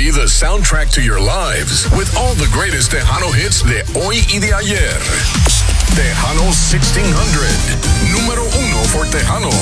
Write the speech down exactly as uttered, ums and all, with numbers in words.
Be the soundtrack to your lives with all the greatest Tejano hits de hoy y de ayer. Tejano sixteen hundred, número uno for Tejanos.